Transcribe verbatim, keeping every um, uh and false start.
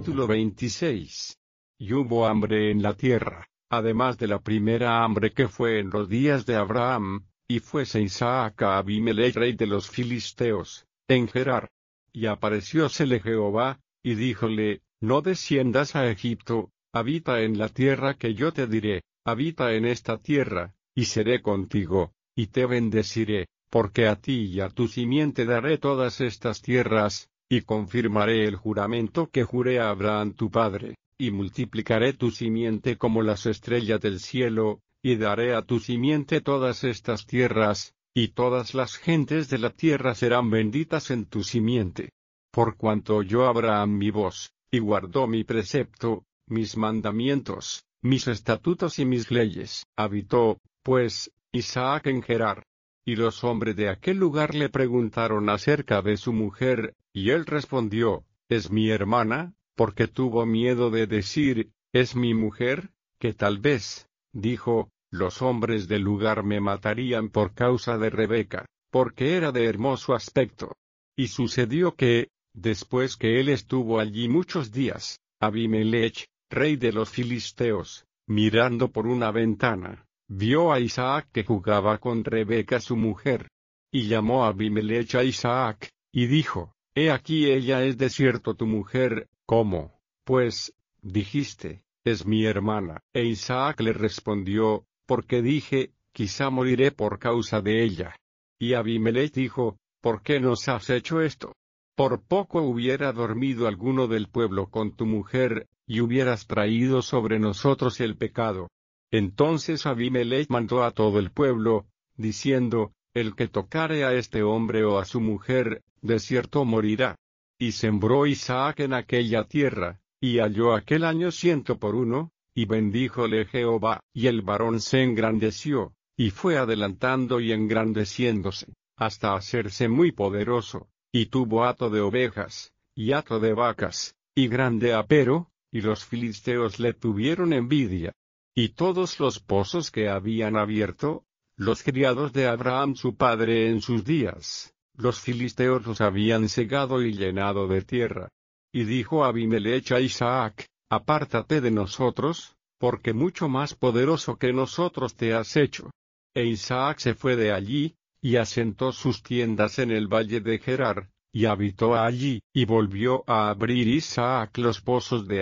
Capítulo veintiséis. Y hubo hambre en la tierra, además de la primera hambre que fue en los días de Abraham, y fuese Isaac a Abimelech rey de los filisteos, en Gerar. Y apareciósele Jehová, y díjole, no desciendas a Egipto, habita en la tierra que yo te diré, habita en esta tierra, y seré contigo, y te bendeciré, porque a ti y a tu simiente daré todas estas tierras, y confirmaré el juramento que juré a Abraham tu padre, y multiplicaré tu simiente como las estrellas del cielo, y daré a tu simiente todas estas tierras, y todas las gentes de la tierra serán benditas en tu simiente. Por cuanto oyó Abraham mi voz, y guardó mi precepto, mis mandamientos, mis estatutos y mis leyes. Habitó, pues, Isaac en Gerar. Y los hombres de aquel lugar le preguntaron acerca de su mujer, y él respondió, es mi hermana, porque tuvo miedo de decir, es mi mujer, que tal vez, dijo, los hombres del lugar me matarían por causa de Rebeca, porque era de hermoso aspecto. Y sucedió que, después que él estuvo allí muchos días, Abimelech, rey de los filisteos, mirando por una ventana, vio a Isaac que jugaba con Rebeca su mujer. Y llamó a Abimelech a Isaac, y dijo, he aquí ella es de cierto tu mujer, ¿cómo, pues, dijiste, es mi hermana? E Isaac le respondió, porque dije, quizá moriré por causa de ella. Y Abimelech dijo, ¿por qué nos has hecho esto? Por poco hubiera dormido alguno del pueblo con tu mujer, y hubieras traído sobre nosotros el pecado. Entonces Abimelech mandó a todo el pueblo, diciendo, el que tocare a este hombre o a su mujer, de cierto morirá. Y sembró Isaac en aquella tierra, y halló aquel año ciento por uno, y bendíjole Jehová, y el varón se engrandeció, y fue adelantando y engrandeciéndose, hasta hacerse muy poderoso, y tuvo hato de ovejas, y hato de vacas, y grande apero, y los filisteos le tuvieron envidia. Y todos los pozos que habían abierto, los criados de Abraham su padre en sus días, los filisteos los habían cegado y llenado de tierra. Y dijo Abimelech a Isaac, apártate de nosotros, porque mucho más poderoso que nosotros te has hecho. E Isaac se fue de allí, y asentó sus tiendas en el valle de Gerar, y habitó allí, y volvió a abrir Isaac los pozos de